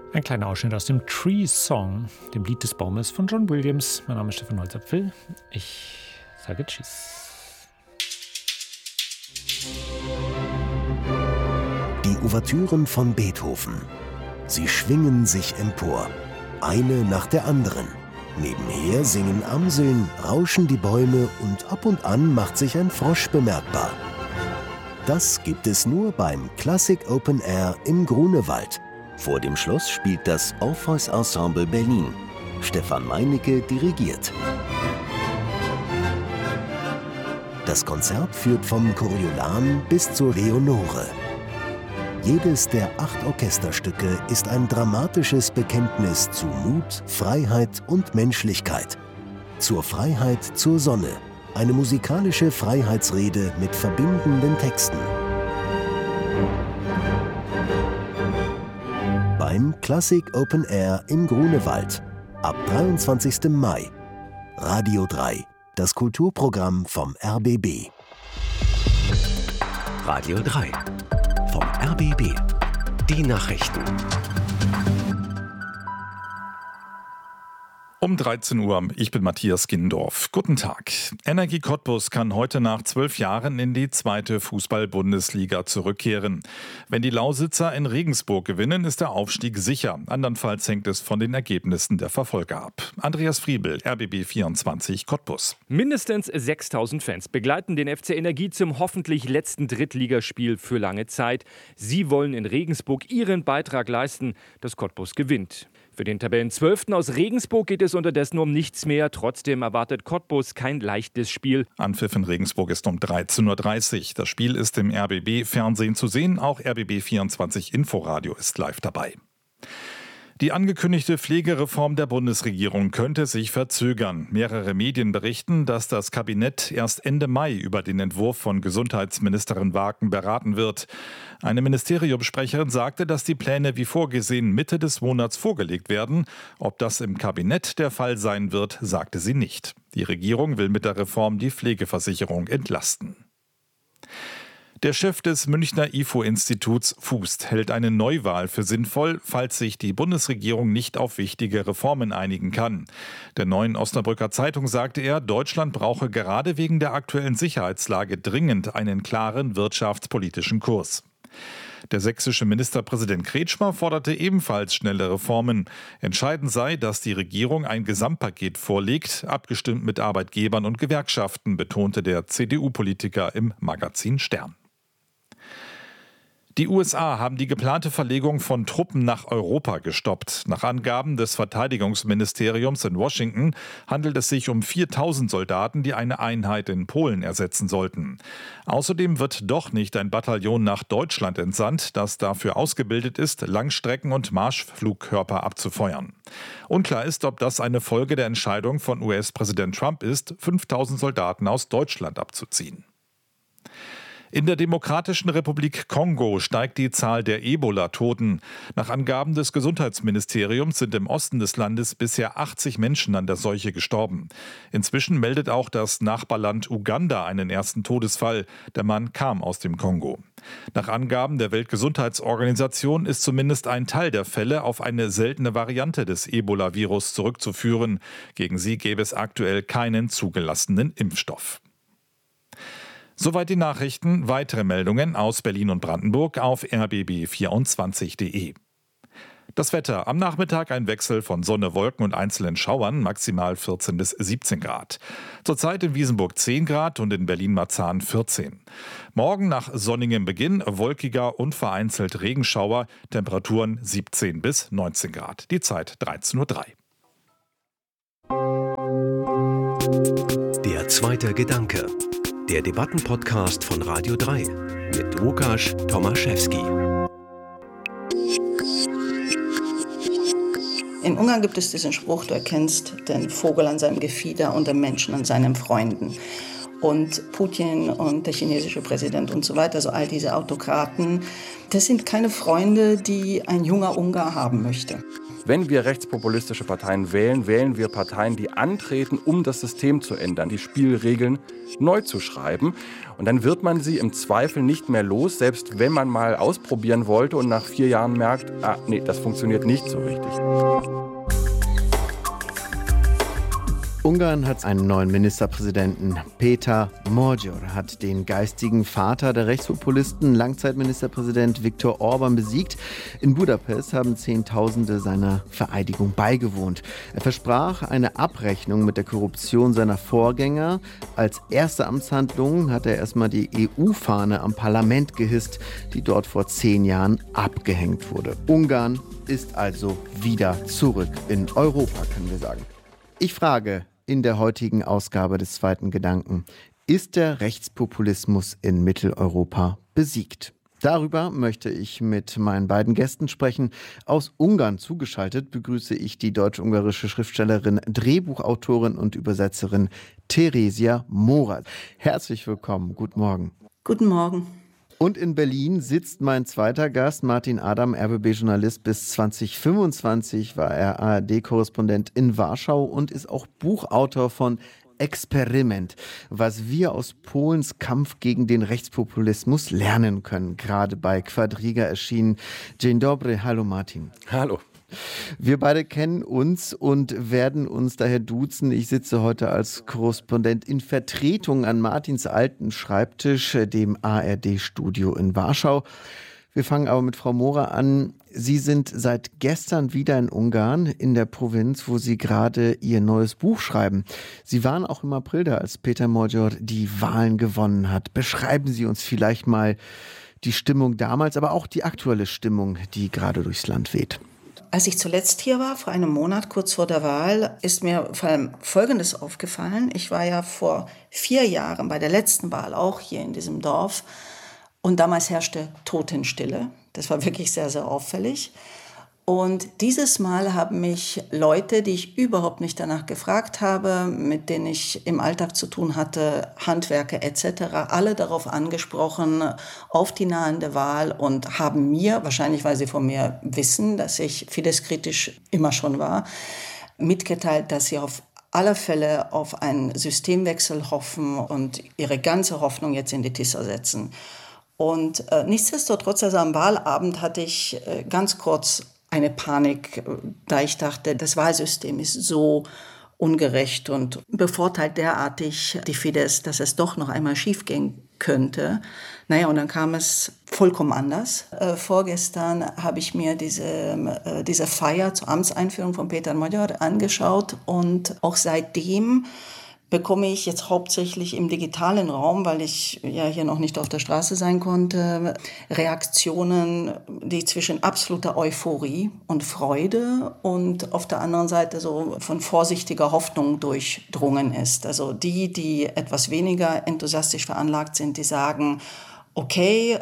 Ein kleiner Ausschnitt aus dem Tree Song, dem Lied des Baumes von John Williams. Mein Name ist Stefan Holzapfel. Ich sage Tschüss. Die Ouvertüren von Beethoven. Sie schwingen sich empor, eine nach der anderen. Nebenher singen Amseln, rauschen die Bäume und ab und an macht sich ein Frosch bemerkbar. Das gibt es nur beim Klassik Open Air im Grunewald. Vor dem Schloss spielt das Orpheus Ensemble Berlin. Stefan Meinecke dirigiert. Das Konzert führt vom Coriolan bis zur Leonore. Jedes der 8 Orchesterstücke ist ein dramatisches Bekenntnis zu Mut, Freiheit und Menschlichkeit. Zur Freiheit zur Sonne. Eine musikalische Freiheitsrede mit verbindenden Texten. Beim Klassik Open Air im Grunewald. Ab 23. Mai. Radio 3. Das Kulturprogramm vom RBB. Radio 3. Vom RBB. Die Nachrichten. Um 13 Uhr, ich bin Matthias Gindorf. Guten Tag. Energie Cottbus kann heute nach 12 Jahren in die 2. Fußball-Bundesliga zurückkehren. Wenn die Lausitzer in Regensburg gewinnen, ist der Aufstieg sicher. Andernfalls hängt es von den Ergebnissen der Verfolger ab. Andreas Friebel, RBB 24 Cottbus. Mindestens 6.000 Fans begleiten den FC Energie zum hoffentlich letzten Drittligaspiel für lange Zeit. Sie wollen in Regensburg ihren Beitrag leisten, dass Cottbus gewinnt. Für den Tabellenzwölften aus Regensburg geht es unterdessen um nichts mehr. Trotzdem erwartet Cottbus kein leichtes Spiel. Anpfiff in Regensburg ist um 13.30 Uhr. Das Spiel ist im RBB-Fernsehen zu sehen. Auch RBB 24 Inforadio ist live dabei. Die angekündigte Pflegereform der Bundesregierung könnte sich verzögern. Mehrere Medien berichten, dass das Kabinett erst Ende Mai über den Entwurf von Gesundheitsministerin Waken beraten wird. Eine Ministeriumssprecherin sagte, dass die Pläne wie vorgesehen Mitte des Monats vorgelegt werden. Ob das im Kabinett der Fall sein wird, sagte sie nicht. Die Regierung will mit der Reform die Pflegeversicherung entlasten. Der Chef des Münchner IFO-Instituts Fußt hält eine Neuwahl für sinnvoll, falls sich die Bundesregierung nicht auf wichtige Reformen einigen kann. Der Neuen Osnabrücker Zeitung sagte er, Deutschland brauche gerade wegen der aktuellen Sicherheitslage dringend einen klaren wirtschaftspolitischen Kurs. Der sächsische Ministerpräsident Kretschmer forderte ebenfalls schnelle Reformen. Entscheidend sei, dass die Regierung ein Gesamtpaket vorlegt, abgestimmt mit Arbeitgebern und Gewerkschaften, betonte der CDU-Politiker im Magazin Stern. Die USA haben die geplante Verlegung von Truppen nach Europa gestoppt. Nach Angaben des Verteidigungsministeriums in Washington handelt es sich um 4.000 Soldaten, die eine Einheit in Polen ersetzen sollten. Außerdem wird doch nicht ein Bataillon nach Deutschland entsandt, das dafür ausgebildet ist, Langstrecken- und Marschflugkörper abzufeuern. Unklar ist, ob das eine Folge der Entscheidung von US-Präsident Trump ist, 5.000 Soldaten aus Deutschland abzuziehen. In der Demokratischen Republik Kongo steigt die Zahl der Ebola-Toten. Nach Angaben des Gesundheitsministeriums sind im Osten des Landes bisher 80 Menschen an der Seuche gestorben. Inzwischen meldet auch das Nachbarland Uganda einen ersten Todesfall. Der Mann kam aus dem Kongo. Nach Angaben der Weltgesundheitsorganisation ist zumindest ein Teil der Fälle auf eine seltene Variante des Ebola-Virus zurückzuführen. Gegen sie gäbe es aktuell keinen zugelassenen Impfstoff. Soweit die Nachrichten. Weitere Meldungen aus Berlin und Brandenburg auf rbb24.de. Das Wetter. Am Nachmittag ein Wechsel von Sonne, Wolken und einzelnen Schauern, maximal 14 bis 17 Grad. Zurzeit in Wiesenburg 10 Grad und in Berlin-Marzahn 14. Morgen nach sonnigem Beginn wolkiger und vereinzelt Regenschauer, Temperaturen 17 bis 19 Grad. Die Zeit 13.03 Uhr. Der zweite Gedanke. Der Debattenpodcast von Radio 3 mit Łukasz Tomaszewski. In Ungarn gibt es diesen Spruch, du erkennst den Vogel an seinem Gefieder und den Menschen an seinen Freunden. Und Putin und der chinesische Präsident und so weiter, also all diese Autokraten, das sind keine Freunde, die ein junger Ungar haben möchte. Wenn wir rechtspopulistische Parteien wählen, wählen wir Parteien, die antreten, um das System zu ändern, die Spielregeln neu zu schreiben. Und dann wird man sie im Zweifel nicht mehr los, selbst wenn man mal ausprobieren wollte und nach 4 Jahren merkt, nee, das funktioniert nicht so richtig. Ungarn hat einen neuen Ministerpräsidenten. Peter Magyar hat den geistigen Vater der Rechtspopulisten, Langzeitministerpräsident Viktor Orbán, besiegt. In Budapest haben Zehntausende seiner Vereidigung beigewohnt. Er versprach eine Abrechnung mit der Korruption seiner Vorgänger. Als erste Amtshandlung hat er erstmal die EU-Fahne am Parlament gehisst, die dort vor 10 Jahren abgehängt wurde. Ungarn ist also wieder zurück in Europa, können wir sagen. Ich frage in der heutigen Ausgabe des zweiten Gedanken, ist der Rechtspopulismus in Mitteleuropa besiegt? Darüber möchte ich mit meinen beiden Gästen sprechen. Aus Ungarn zugeschaltet begrüße ich die deutsch-ungarische Schriftstellerin, Drehbuchautorin und Übersetzerin Teresia Morath. Herzlich willkommen, guten Morgen. Guten Morgen. Und in Berlin sitzt mein zweiter Gast, Martin Adam, RBB-Journalist. Bis 2025 war er ARD-Korrespondent in Warschau und ist auch Buchautor von Experiment, was wir aus Polens Kampf gegen den Rechtspopulismus lernen können. Gerade bei Quadriga erschienen. Dzień dobry, hallo Martin. Hallo. Wir beide kennen uns und werden uns daher duzen. Ich sitze heute als Korrespondent in Vertretung an Martins alten Schreibtisch, dem ARD-Studio in Warschau. Wir fangen aber mit Frau Morath an. Sie sind seit gestern wieder in Ungarn, in der Provinz, wo Sie gerade Ihr neues Buch schreiben. Sie waren auch im April da, als Peter Magyar die Wahlen gewonnen hat. Beschreiben Sie uns vielleicht mal die Stimmung damals, aber auch die aktuelle Stimmung, die gerade durchs Land weht. Als ich zuletzt hier war, vor einem Monat, kurz vor der Wahl, ist mir vor allem Folgendes aufgefallen. Ich war ja vor 4 Jahren bei der letzten Wahl auch hier in diesem Dorf und damals herrschte Totenstille. Das war wirklich sehr, sehr auffällig. Und dieses Mal haben mich Leute, die ich überhaupt nicht danach gefragt habe, mit denen ich im Alltag zu tun hatte, Handwerker etc., alle darauf angesprochen, auf die nahende Wahl und haben mir, wahrscheinlich weil sie von mir wissen, dass ich Fidesz-kritisch immer schon war, mitgeteilt, dass sie auf alle Fälle auf einen Systemwechsel hoffen und ihre ganze Hoffnung jetzt in die Tisza setzen. Und nichtsdestotrotz, also am Wahlabend hatte ich ganz kurz eine Panik, da ich dachte, das Wahlsystem ist so ungerecht und bevorteilt derartig die Fidesz, dass es doch noch einmal schiefgehen könnte. Naja, und dann kam es vollkommen anders. Vorgestern habe ich mir diese Feier zur Amtseinführung von Peter Magyar angeschaut und auch seitdem bekomme ich jetzt hauptsächlich im digitalen Raum, weil ich ja hier noch nicht auf der Straße sein konnte, Reaktionen, die zwischen absoluter Euphorie und Freude und auf der anderen Seite so von vorsichtiger Hoffnung durchdrungen ist. Also die etwas weniger enthusiastisch veranlagt sind, die sagen, okay,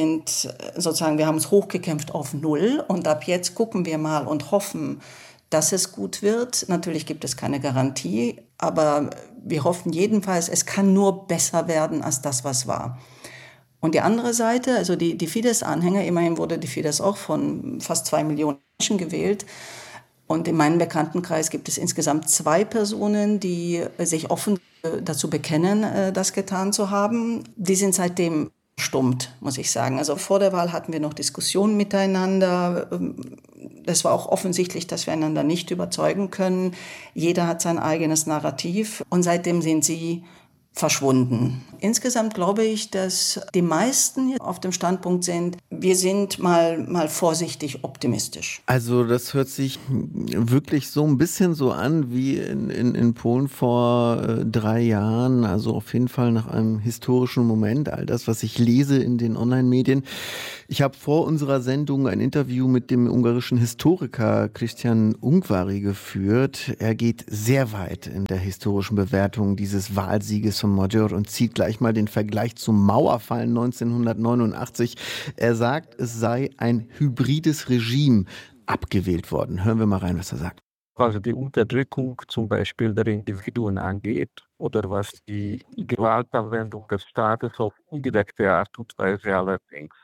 wir haben uns hochgekämpft auf 0 und ab jetzt gucken wir mal und hoffen, dass es gut wird. Natürlich gibt es keine Garantie, aber wir hoffen jedenfalls, es kann nur besser werden als das, was war. Und die andere Seite, also die Fidesz-Anhänger, immerhin wurde die Fidesz auch von fast 2 Millionen Menschen gewählt. Und in meinem Bekanntenkreis gibt es insgesamt 2 Personen, die sich offen dazu bekennen, das getan zu haben. Die sind seitdem verstummt, muss ich sagen. Also vor der Wahl hatten wir noch Diskussionen miteinander. Es war auch offensichtlich, dass wir einander nicht überzeugen können. Jeder hat sein eigenes Narrativ und seitdem sind sie verschwunden. Insgesamt glaube ich, dass die meisten auf dem Standpunkt sind, wir sind mal vorsichtig optimistisch. Also das hört sich wirklich so ein bisschen so an wie in Polen vor 3 Jahren, also auf jeden Fall nach einem historischen Moment, all das, was ich lese in den Online-Medien. Ich habe vor unserer Sendung ein Interview mit dem ungarischen Historiker Christian Ungváry geführt. Er geht sehr weit in der historischen Bewertung dieses Wahlsieges von Magyar und zieht gleich mal den Vergleich zum Mauerfall 1989. Er sagt, es sei ein hybrides Regime abgewählt worden. Hören wir mal rein, was er sagt. Was die Unterdrückung zum Beispiel der Individuen angeht oder was die Gewaltanwendung des Staates auf ungedeckte Art und Weise allerdings.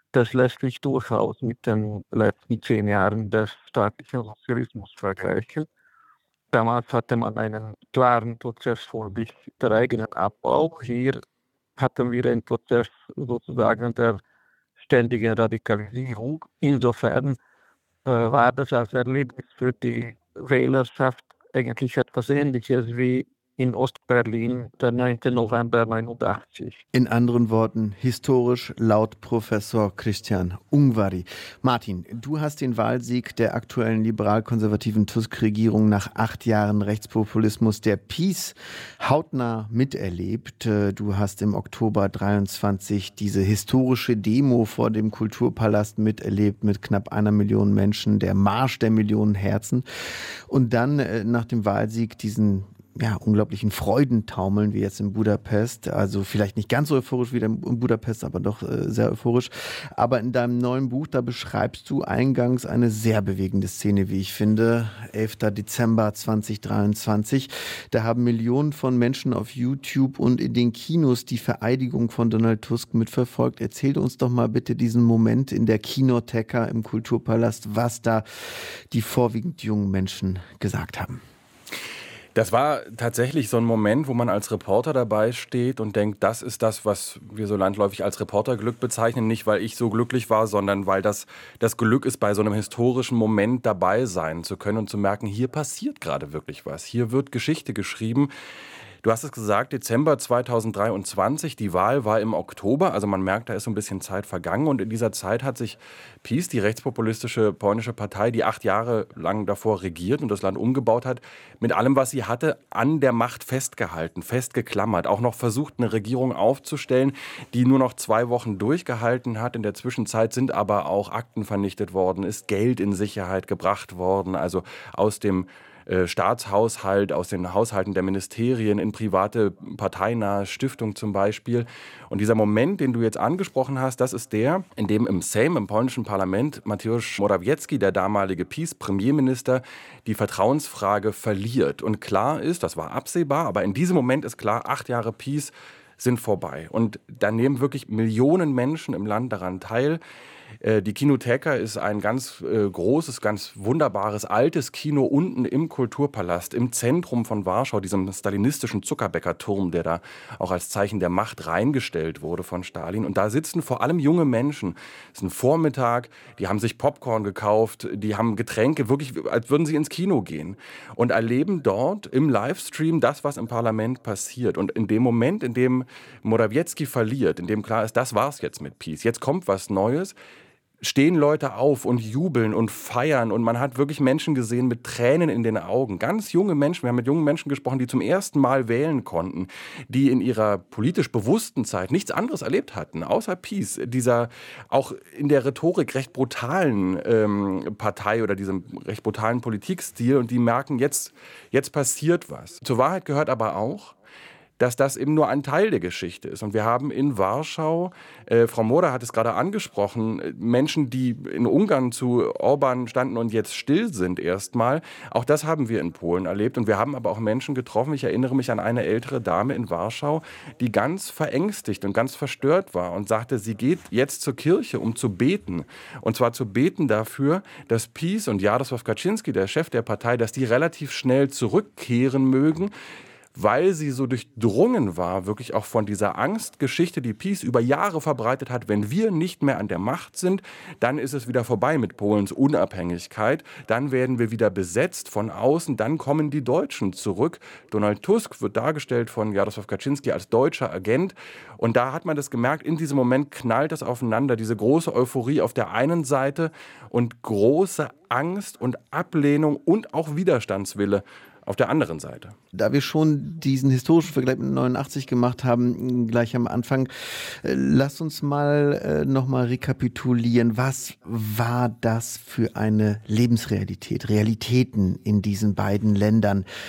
Das lässt sich durchaus mit den letzten 10 Jahren des staatlichen Sozialismus vergleichen. Damals hatte man einen klaren Prozess vor sich, der eigenen Abbau. Hier hatten wir einen Prozess sozusagen der ständigen Radikalisierung. Insofern war das als Erlebnis für die Wählerschaft eigentlich etwas Ähnliches wie in Ostberlin der 9. November 1989. In anderen Worten, historisch laut Professor Christian Ungvari. Martin, du hast den Wahlsieg der aktuellen liberal-konservativen Tusk-Regierung nach 8 Jahren Rechtspopulismus der PiS hautnah miterlebt. Du hast im Oktober 23 diese historische Demo vor dem Kulturpalast miterlebt mit knapp 1 Million Menschen, der Marsch der Millionen Herzen. Und dann nach dem Wahlsieg diesen unglaublichen Freudentaumeln wie jetzt in Budapest. Also vielleicht nicht ganz so euphorisch wie in Budapest, aber doch sehr euphorisch. Aber in deinem neuen Buch, da beschreibst du eingangs eine sehr bewegende Szene, wie ich finde. 11. Dezember 2023. Da haben Millionen von Menschen auf YouTube und in den Kinos die Vereidigung von Donald Tusk mitverfolgt. Erzähl uns doch mal bitte diesen Moment in der Kinoteca im Kulturpalast, was da die vorwiegend jungen Menschen gesagt haben. Das war tatsächlich so ein Moment, wo man als Reporter dabei steht und denkt, das ist das, was wir so landläufig als Reporterglück bezeichnen. Nicht, weil ich so glücklich war, sondern weil das Glück ist, bei so einem historischen Moment dabei sein zu können und zu merken, hier passiert gerade wirklich was. Hier wird Geschichte geschrieben. Du hast es gesagt, Dezember 2023, die Wahl war im Oktober, also man merkt, da ist so ein bisschen Zeit vergangen und in dieser Zeit hat sich PiS, die rechtspopulistische polnische Partei, die 8 Jahre lang davor regiert und das Land umgebaut hat, mit allem, was sie hatte, an der Macht festgehalten, festgeklammert, auch noch versucht, eine Regierung aufzustellen, die nur noch 2 Wochen durchgehalten hat. In der Zwischenzeit sind aber auch Akten vernichtet worden, ist Geld in Sicherheit gebracht worden, also aus dem Staatshaushalt, aus den Haushalten der Ministerien in private parteinahe Stiftungen zum Beispiel. Und dieser Moment, den du jetzt angesprochen hast, das ist der, in dem im Sejm, im polnischen Parlament, Mateusz Morawiecki, der damalige PiS-Premierminister, die Vertrauensfrage verliert. Und klar ist, das war absehbar, aber in diesem Moment ist klar, 8 Jahre PiS sind vorbei. Und da nehmen wirklich Millionen Menschen im Land daran teil. Die Kinoteca ist ein ganz großes, ganz wunderbares, altes Kino unten im Kulturpalast, im Zentrum von Warschau, diesem stalinistischen Zuckerbäckerturm, der da auch als Zeichen der Macht reingestellt wurde von Stalin. Und da sitzen vor allem junge Menschen. Es ist ein Vormittag, die haben sich Popcorn gekauft, die haben Getränke, wirklich, als würden sie ins Kino gehen und erleben dort im Livestream das, was im Parlament passiert. Und in dem Moment, in dem Morawiecki verliert, in dem klar ist, das war's jetzt mit PiS, jetzt kommt was Neues, stehen Leute auf und jubeln und feiern und man hat wirklich Menschen gesehen mit Tränen in den Augen. Ganz junge Menschen, wir haben mit jungen Menschen gesprochen, die zum ersten Mal wählen konnten, die in ihrer politisch bewussten Zeit nichts anderes erlebt hatten, außer PiS, dieser auch in der Rhetorik recht brutalen Partei oder diesem recht brutalen Politikstil und die merken, jetzt passiert was. Zur Wahrheit gehört aber auch, dass das eben nur ein Teil der Geschichte ist. Und wir haben in Warschau, Frau Moder hat es gerade angesprochen, Menschen, die in Ungarn zu Orban standen und jetzt still sind erstmal. Auch das haben wir in Polen erlebt. Und wir haben aber auch Menschen getroffen. Ich erinnere mich an eine ältere Dame in Warschau, die ganz verängstigt und ganz verstört war und sagte, sie geht jetzt zur Kirche, um zu beten. Und zwar zu beten dafür, dass PiS und Jarosław Kaczyński, der Chef der Partei, dass die relativ schnell zurückkehren mögen, weil sie so durchdrungen war, wirklich auch von dieser Angstgeschichte, die PiS über Jahre verbreitet hat. Wenn wir nicht mehr an der Macht sind, dann ist es wieder vorbei mit Polens Unabhängigkeit. Dann werden wir wieder besetzt von außen. Dann kommen die Deutschen zurück. Donald Tusk wird dargestellt von Jarosław Kaczyński als deutscher Agent. Und da hat man das gemerkt, in diesem Moment knallt das aufeinander. Diese große Euphorie auf der einen Seite und große Angst und Ablehnung und auch Widerstandswille auf der anderen Seite. Da wir schon diesen historischen Vergleich mit 89 gemacht haben, gleich am Anfang, lass uns mal nochmal rekapitulieren. Was war das für eine Lebensrealität, Realitäten in diesen beiden Ländern?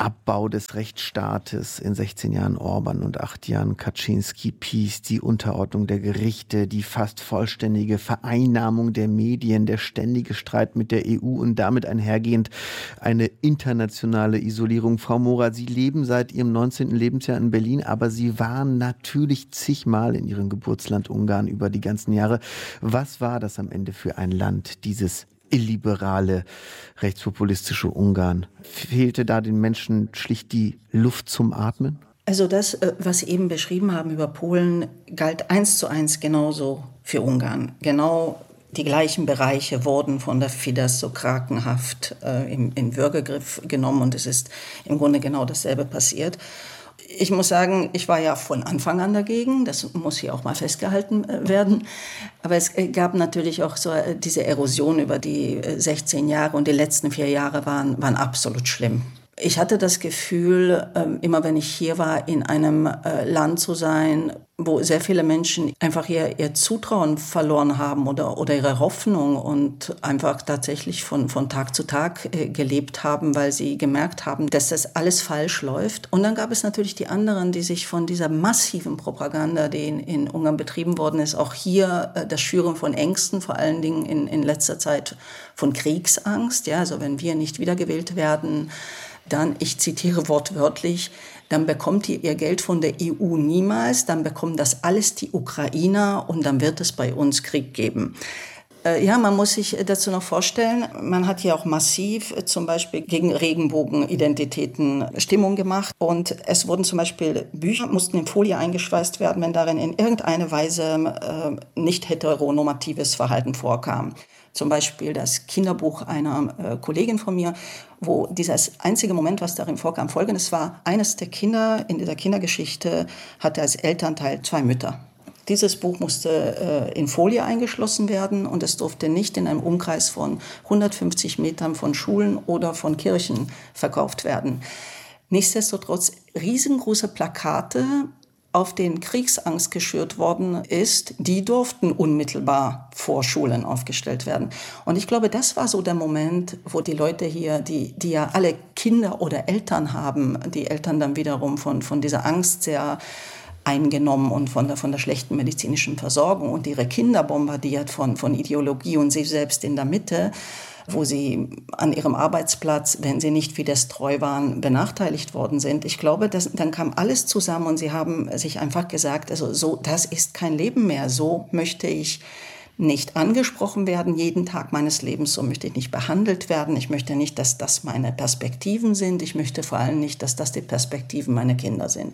Abbau des Rechtsstaates in 16 Jahren Orban und 8 Jahren Kaczynski, PiS, die Unterordnung der Gerichte, die fast vollständige Vereinnahmung der Medien, der ständige Streit mit der EU und damit einhergehend eine internationale Isolierung. Frau Mora, Sie leben seit Ihrem 19. Lebensjahr in Berlin, aber Sie waren natürlich zigmal in Ihrem Geburtsland Ungarn über die ganzen Jahre. Was war das am Ende für ein Land, dieses illiberale, rechtspopulistische Ungarn? Fehlte da den Menschen schlicht die Luft zum Atmen? Also das, was Sie eben beschrieben haben über Polen, galt 1:1 genauso für Ungarn. Genau die gleichen Bereiche wurden von der Fidesz so krakenhaft in Würgegriff genommen und es ist im Grunde genau dasselbe passiert. Ich muss sagen, ich war ja von Anfang an dagegen, das muss hier auch mal festgehalten werden. Aber es gab natürlich auch so diese Erosion über die 16 Jahre und die letzten 4 Jahre waren absolut schlimm. Ich hatte das Gefühl, immer wenn ich hier war, in einem Land zu sein, wo sehr viele Menschen einfach ihr Zutrauen verloren haben oder ihre Hoffnung und einfach tatsächlich von Tag zu Tag gelebt haben, weil sie gemerkt haben, dass das alles falsch läuft. Und dann gab es natürlich die anderen, die sich von dieser massiven Propaganda, die in Ungarn betrieben worden ist, auch hier das Schüren von Ängsten, vor allen Dingen in letzter Zeit von Kriegsangst. Ja, also wenn wir nicht wiedergewählt werden, dann, ich zitiere wortwörtlich, dann bekommt ihr Geld von der EU niemals, dann bekommen das alles die Ukrainer und dann wird es bei uns Krieg geben. Ja, man muss sich dazu noch vorstellen, man hat hier auch massiv zum Beispiel gegen Regenbogenidentitäten Stimmung gemacht und es wurden zum Beispiel Bücher, mussten in Folie eingeschweißt werden, wenn darin in irgendeiner Weise nicht heteronormatives Verhalten vorkam. Zum Beispiel das Kinderbuch einer Kollegin von mir, wo dieses einzige Moment, was darin vorkam, folgendes war: Eines der Kinder in dieser Kindergeschichte hatte als Elternteil 2 Mütter. Dieses Buch musste in Folie eingeschlossen werden und es durfte nicht in einem Umkreis von 150 Metern von Schulen oder von Kirchen verkauft werden. Nichtsdestotrotz riesengroße Plakate, auf denen Kriegsangst geschürt worden ist, die durften unmittelbar vor Schulen aufgestellt werden. Und ich glaube, das war so der Moment, wo die Leute hier, die ja alle Kinder oder Eltern haben, die Eltern dann wiederum von dieser Angst sehr eingenommen und von der schlechten medizinischen Versorgung und ihre Kinder bombardiert von Ideologie und sie selbst in der Mitte, wo sie an ihrem Arbeitsplatz, wenn sie nicht Fidesz-treu waren, benachteiligt worden sind. Ich glaube, dann kam alles zusammen und sie haben sich einfach gesagt, also so, das ist kein Leben mehr, so möchte ich nicht angesprochen werden jeden Tag meines Lebens, so möchte ich nicht behandelt werden, ich möchte nicht, dass das meine Perspektiven sind, ich möchte vor allem nicht, dass das die Perspektiven meiner Kinder sind.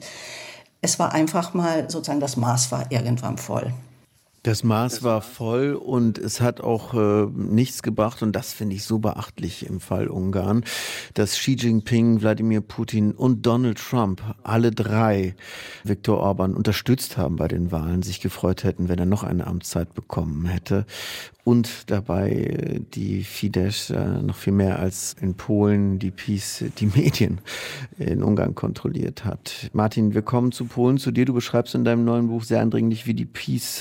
Es war einfach mal, sozusagen, das Maß war irgendwann voll. Das Maß war voll und es hat auch nichts gebracht und das finde ich so beachtlich im Fall Ungarn, dass Xi Jinping, Wladimir Putin und Donald Trump, alle 3 Viktor Orban unterstützt haben bei den Wahlen, sich gefreut hätten, wenn er noch eine Amtszeit bekommen hätte. Und dabei die Fidesz noch viel mehr als in Polen die PiS die Medien in Ungarn kontrolliert hat. Martin, wir kommen zu Polen, zu dir. Du beschreibst in deinem neuen Buch sehr eindringlich, wie die PiS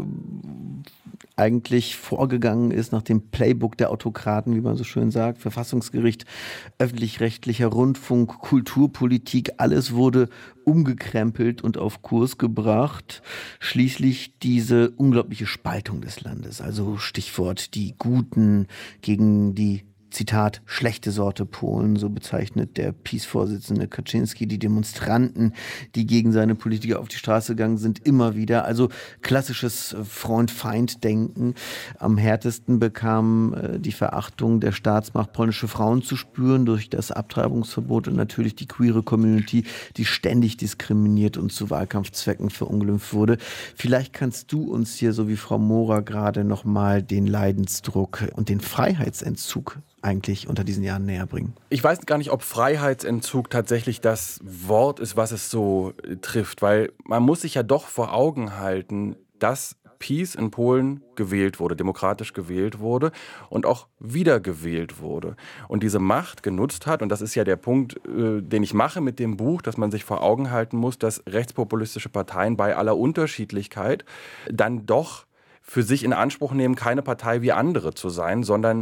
eigentlich vorgegangen ist nach dem Playbook der Autokraten, wie man so schön sagt. Verfassungsgericht, öffentlich-rechtlicher Rundfunk, Kulturpolitik, alles wurde umgekrempelt und auf Kurs gebracht. Schließlich diese unglaubliche Spaltung des Landes, also Stichwort die Guten gegen die, Zitat, schlechte Sorte Polen, so bezeichnet der PiS-Vorsitzende Kaczynski die Demonstranten, die gegen seine Politiker auf die Straße gegangen sind, immer wieder. Also klassisches Freund-Feind-Denken. Am härtesten bekam die Verachtung der Staatsmacht polnische Frauen zu spüren durch das Abtreibungsverbot und natürlich die queere Community, die ständig diskriminiert und zu Wahlkampfzwecken verunglimpft wurde. Vielleicht kannst du uns hier, so wie Frau Mora gerade, nochmal den Leidensdruck und den Freiheitsentzug eigentlich unter diesen Jahren näher bringen? Ich weiß gar nicht, ob Freiheitsentzug tatsächlich das Wort ist, was es so trifft, weil man muss sich ja doch vor Augen halten, dass PiS in Polen gewählt wurde, demokratisch gewählt wurde und auch wiedergewählt wurde und diese Macht genutzt hat. Und das ist ja der Punkt, den ich mache mit dem Buch, dass man sich vor Augen halten muss, dass rechtspopulistische Parteien bei aller Unterschiedlichkeit dann doch für sich in Anspruch nehmen, keine Partei wie andere zu sein, sondern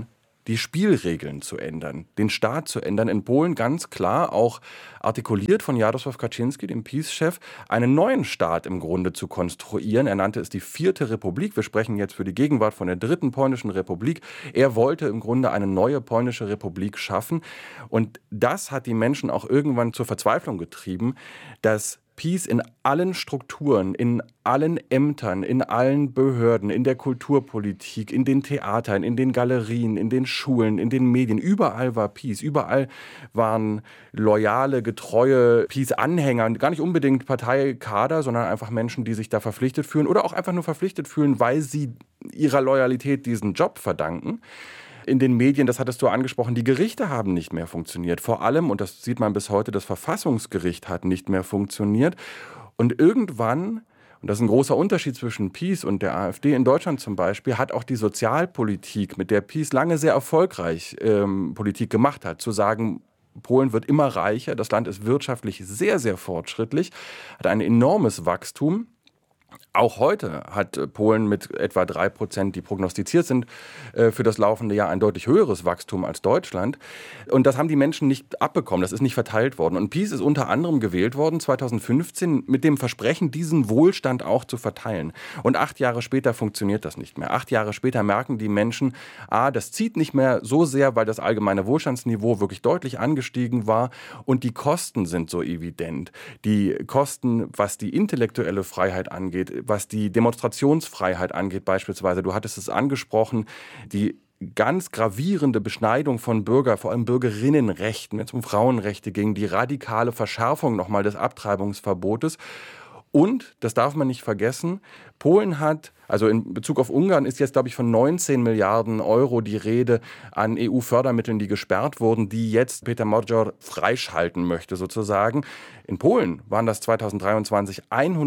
die Spielregeln zu ändern, den Staat zu ändern. In Polen ganz klar auch artikuliert von Jarosław Kaczynski, dem PiS-Chef, einen neuen Staat im Grunde zu konstruieren. Er nannte es die 4. Republik. Wir sprechen jetzt für die Gegenwart von der 3. polnischen Republik. Er wollte im Grunde eine neue polnische Republik schaffen. Und das hat die Menschen auch irgendwann zur Verzweiflung getrieben, dass PiS in allen Strukturen, in allen Ämtern, in allen Behörden, in der Kulturpolitik, in den Theatern, in den Galerien, in den Schulen, in den Medien, überall war PiS, überall waren loyale, getreue PiS-Anhänger, gar nicht unbedingt Parteikader, sondern einfach Menschen, die sich da verpflichtet fühlen oder auch einfach nur verpflichtet fühlen, weil sie ihrer Loyalität diesen Job verdanken. In den Medien, das hattest du angesprochen, die Gerichte haben nicht mehr funktioniert. Vor allem, und das sieht man bis heute, das Verfassungsgericht hat nicht mehr funktioniert. Und irgendwann, und das ist ein großer Unterschied zwischen PiS und der AfD in Deutschland zum Beispiel, hat auch die Sozialpolitik, mit der PiS lange sehr erfolgreich Politik gemacht hat, zu sagen, Polen wird immer reicher, das Land ist wirtschaftlich sehr, sehr fortschrittlich, hat ein enormes Wachstum. Auch heute hat Polen mit etwa 3%, die prognostiziert sind, für das laufende Jahr ein deutlich höheres Wachstum als Deutschland. Und das haben die Menschen nicht abbekommen, das ist nicht verteilt worden. Und PiS ist unter anderem gewählt worden 2015 mit dem Versprechen, diesen Wohlstand auch zu verteilen. Und 8 Jahre später funktioniert das nicht mehr. 8 Jahre später merken die Menschen, das zieht nicht mehr so sehr, weil das allgemeine Wohlstandsniveau wirklich deutlich angestiegen war. Und die Kosten sind so evident. Die Kosten, was die intellektuelle Freiheit angeht, was die Demonstrationsfreiheit angeht beispielsweise. Du hattest es angesprochen, die ganz gravierende Beschneidung von vor allem Bürgerinnenrechten, wenn es um Frauenrechte ging, die radikale Verschärfung nochmal des Abtreibungsverbotes. Und, das darf man nicht vergessen, Polen hat, also in Bezug auf Ungarn ist jetzt, glaube ich, von 19 Milliarden Euro die Rede an EU-Fördermitteln, die gesperrt wurden, die jetzt Peter Modzior freischalten möchte sozusagen. In Polen waren das 2023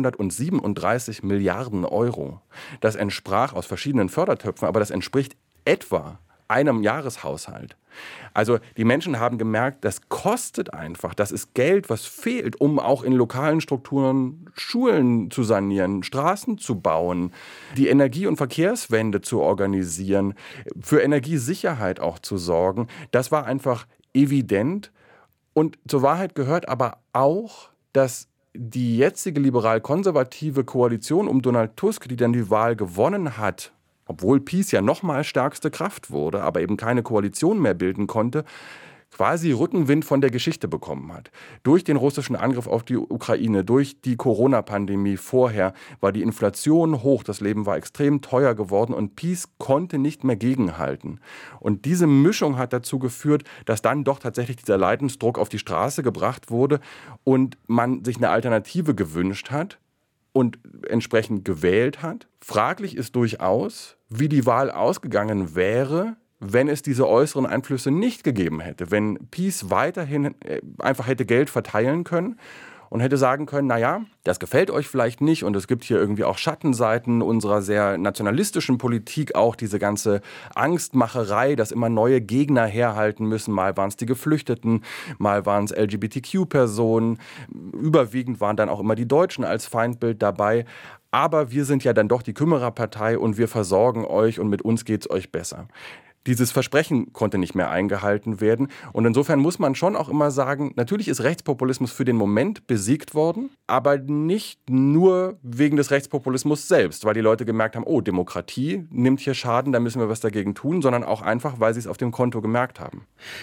137 Milliarden Euro. Das entsprach aus verschiedenen Fördertöpfen, aber das entspricht etwa einem Jahreshaushalt. Also die Menschen haben gemerkt, das kostet einfach, das ist Geld, was fehlt, um auch in lokalen Strukturen Schulen zu sanieren, Straßen zu bauen, die Energie- und Verkehrswende zu organisieren, für Energiesicherheit auch zu sorgen. Das war einfach evident. Und zur Wahrheit gehört aber auch, dass die jetzige liberal-konservative Koalition um Donald Tusk, die dann die Wahl gewonnen hat, obwohl PiS ja nochmal stärkste Kraft wurde, aber eben keine Koalition mehr bilden konnte, quasi Rückenwind von der Geschichte bekommen hat. Durch den russischen Angriff auf die Ukraine, durch die Corona-Pandemie vorher war die Inflation hoch, das Leben war extrem teuer geworden und PiS konnte nicht mehr gegenhalten. Und diese Mischung hat dazu geführt, dass dann doch tatsächlich dieser Leidensdruck auf die Straße gebracht wurde und man sich eine Alternative gewünscht hat und entsprechend gewählt hat. Fraglich ist durchaus, wie die Wahl ausgegangen wäre, wenn es diese äußeren Einflüsse nicht gegeben hätte. Wenn PiS weiterhin einfach hätte Geld verteilen können und hätte sagen können, naja, das gefällt euch vielleicht nicht und es gibt hier irgendwie auch Schattenseiten unserer sehr nationalistischen Politik, auch diese ganze Angstmacherei, dass immer neue Gegner herhalten müssen. Mal waren es die Geflüchteten, mal waren es LGBTQ-Personen, überwiegend waren dann auch immer die Deutschen als Feindbild dabei. Aber wir sind ja dann doch die Kümmererpartei und wir versorgen euch und mit uns geht's euch besser. Dieses Versprechen konnte nicht mehr eingehalten werden. Und insofern muss man schon auch immer sagen, natürlich ist Rechtspopulismus für den Moment besiegt worden, aber nicht nur wegen des Rechtspopulismus selbst, weil die Leute gemerkt haben, oh, Demokratie nimmt hier Schaden, da müssen wir was dagegen tun, sondern auch einfach, weil sie es auf dem Konto gemerkt haben.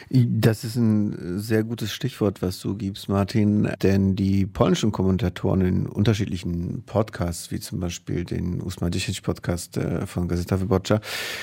Das ist ein sehr gutes Stichwort, was du gibst, Martin, denn die polnischen Kommentatoren in unterschiedlichen Podcasts, wie zum Beispiel den Ósma Dziesięć Podcast von Gazeta Wyborcza,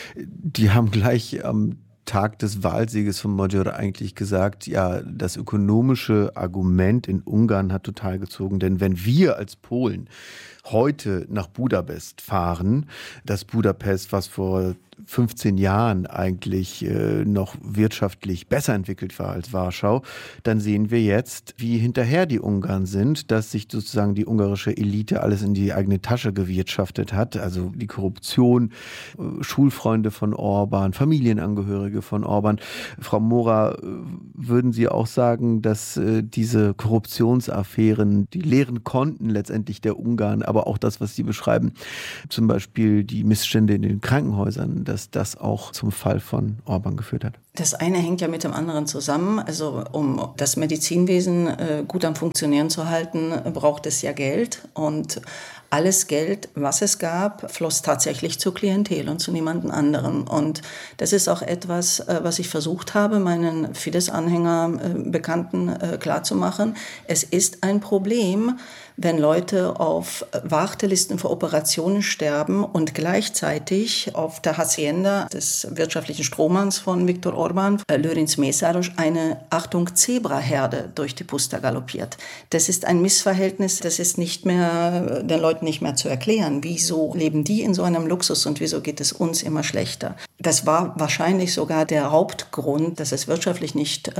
die haben gleich am Tag des Wahlsieges von Modzior eigentlich gesagt, ja, das ökonomische Argument in Ungarn hat total gezogen, denn wenn wir als Polen heute nach Budapest fahren, das Budapest, was vor 15 Jahren eigentlich noch wirtschaftlich besser entwickelt war als Warschau, dann sehen wir jetzt, wie hinterher die Ungarn sind, dass sich sozusagen die ungarische Elite alles in die eigene Tasche gewirtschaftet hat, also die Korruption, Schulfreunde von Orban, Familienangehörige Kollege von Orban. Frau Mora, würden Sie auch sagen, dass diese Korruptionsaffären, die leeren Konten letztendlich der Ungarn, aber auch das, was Sie beschreiben, zum Beispiel die Missstände in den Krankenhäusern, dass das auch zum Fall von Orban geführt hat? Das eine hängt ja mit dem anderen zusammen. Also um das Medizinwesen gut am Funktionieren zu halten, braucht es ja Geld. Und alles Geld, was es gab, floss tatsächlich zur Klientel und zu niemandem anderen. Und das ist auch etwas, was ich versucht habe, meinen Fidesz-Anhänger Bekannten klarzumachen. Es ist ein Problem, wenn Leute auf Wartelisten für Operationen sterben und gleichzeitig auf der Hacienda des wirtschaftlichen Strohmanns von Viktor Orban, Lőrinc Mészáros, eine, Achtung, Zebraherde durch die Puszta galoppiert. Das ist ein Missverhältnis, das ist nicht mehr, den Leuten nicht mehr zu erklären. Wieso leben die in so einem Luxus und wieso geht es uns immer schlechter? Das war wahrscheinlich sogar der Hauptgrund, dass es wirtschaftlich nicht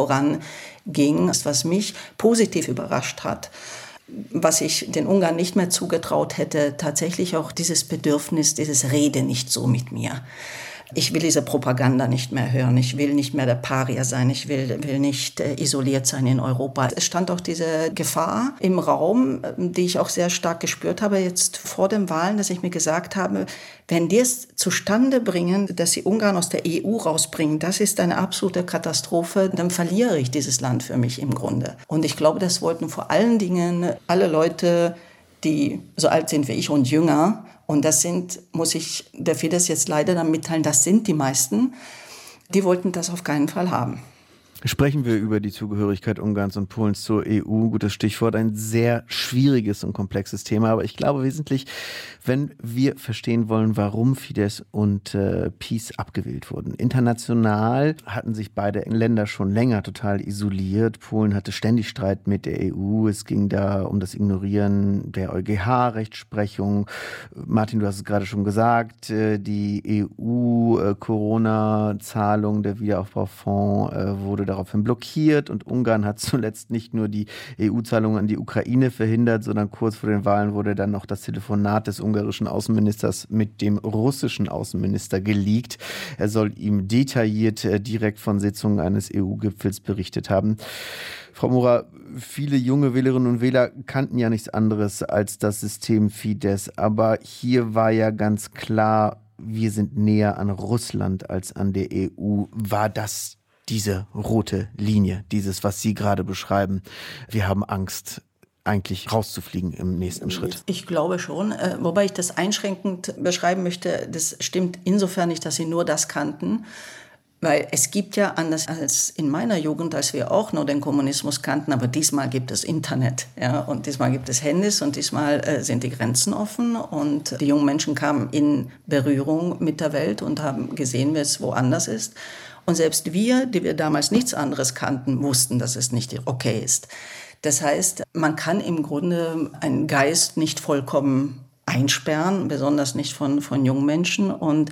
voranging, was mich positiv überrascht hat. Was ich den Ungarn nicht mehr zugetraut hätte, tatsächlich auch dieses Bedürfnis, dieses Rede nicht so mit mir. Ich will diese Propaganda nicht mehr hören, ich will nicht mehr der Paria sein, ich will nicht isoliert sein in Europa. Es stand auch diese Gefahr im Raum, die ich auch sehr stark gespürt habe jetzt vor den Wahlen, dass ich mir gesagt habe, wenn die es zustande bringen, dass sie Ungarn aus der EU rausbringen, das ist eine absolute Katastrophe, dann verliere ich dieses Land für mich im Grunde. Und ich glaube, das wollten vor allen Dingen alle Leute, die so alt sind wie ich und jünger. Und das sind, muss ich der Fidesz jetzt leider dann mitteilen, das sind die meisten, die wollten das auf keinen Fall haben. Sprechen wir über die Zugehörigkeit Ungarns und Polens zur EU. Gutes Stichwort, ein sehr schwieriges und komplexes Thema. Aber ich glaube wesentlich, wenn wir verstehen wollen, warum Fidesz und PiS abgewählt wurden. International hatten sich beide Länder schon länger total isoliert. Polen hatte ständig Streit mit der EU. Es ging da um das Ignorieren der EuGH-Rechtsprechung. Martin, du hast es gerade schon gesagt, die EU-Corona-Zahlung, der Wiederaufbaufonds wurde daraufhin blockiert und Ungarn hat zuletzt nicht nur die EU-Zahlungen an die Ukraine verhindert, sondern kurz vor den Wahlen wurde dann noch das Telefonat des ungarischen Außenministers mit dem russischen Außenminister geleakt. Er soll ihm detailliert direkt von Sitzungen eines EU-Gipfels berichtet haben. Frau Mora, viele junge Wählerinnen und Wähler kannten ja nichts anderes als das System Fidesz, aber hier war ja ganz klar, wir sind näher an Russland als an der EU. War das diese rote Linie, dieses, was Sie gerade beschreiben? Wir haben Angst, eigentlich rauszufliegen im nächsten Schritt. Ich glaube schon, wobei ich das einschränkend beschreiben möchte, das stimmt insofern nicht, dass sie nur das kannten, weil es gibt ja, anders als in meiner Jugend, als wir auch nur den Kommunismus kannten, aber diesmal gibt es Internet, ja, und diesmal gibt es Handys und diesmal sind die Grenzen offen und die jungen Menschen kamen in Berührung mit der Welt und haben gesehen, wie es woanders ist. Und selbst wir, die wir damals nichts anderes kannten, wussten, dass es nicht okay ist. Das heißt, man kann im Grunde einen Geist nicht vollkommen einsperren, besonders nicht von jungen Menschen. Und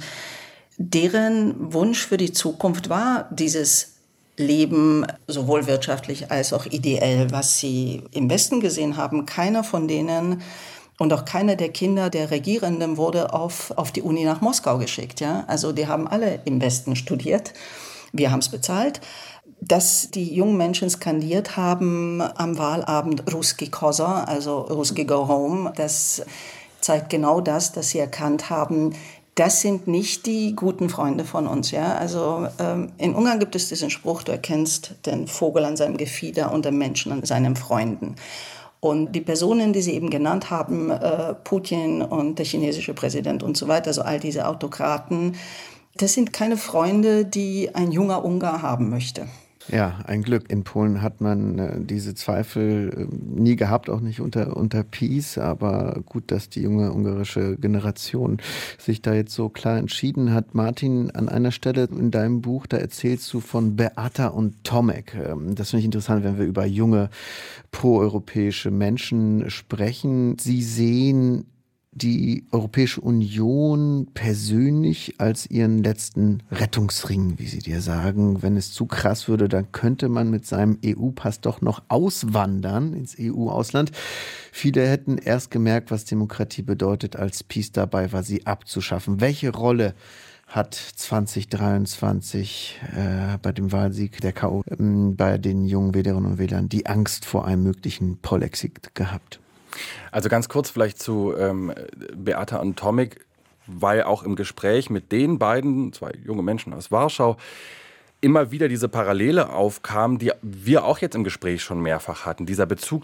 deren Wunsch für die Zukunft war dieses Leben, sowohl wirtschaftlich als auch ideell, was sie im Westen gesehen haben. Keiner von denen und auch keiner der Kinder der Regierenden wurde auf die Uni nach Moskau geschickt. Ja? Also die haben alle im Westen studiert. Wir haben es bezahlt. Dass die jungen Menschen skandiert haben am Wahlabend Ruski Kosa, also Ruski Go Home, das zeigt genau das, dass sie erkannt haben, das sind nicht die guten Freunde von uns. Ja? Also in Ungarn gibt es diesen Spruch, du erkennst den Vogel an seinem Gefieder und den Menschen an seinen Freunden. Und die Personen, die Sie eben genannt haben, Putin und der chinesische Präsident und so weiter, also all diese Autokraten, das sind keine Freunde, die ein junger Ungar haben möchte. Ja, ein Glück. In Polen hat man diese Zweifel nie gehabt, auch nicht unter PiS. Aber gut, dass die junge ungarische Generation sich da jetzt so klar entschieden hat. Martin, an einer Stelle in deinem Buch, da erzählst du von Beata und Tomek. Das finde ich interessant, wenn wir über junge proeuropäische Menschen sprechen. Sie sehen die Europäische Union persönlich als ihren letzten Rettungsring, wie sie dir sagen. Wenn es zu krass würde, dann könnte man mit seinem EU-Pass doch noch auswandern ins EU-Ausland. Viele hätten erst gemerkt, was Demokratie bedeutet, als PiS dabei war, sie abzuschaffen. Welche Rolle hat 2023 bei dem Wahlsieg der K.O. bei den jungen Wählerinnen und Wählern die Angst vor einem möglichen Polexit gehabt? Also ganz kurz vielleicht zu Beata und Tomek, weil auch im Gespräch mit den beiden, 2 junge Menschen aus Warschau, immer wieder diese Parallele aufkam, die wir auch jetzt im Gespräch schon mehrfach hatten. Dieser Bezug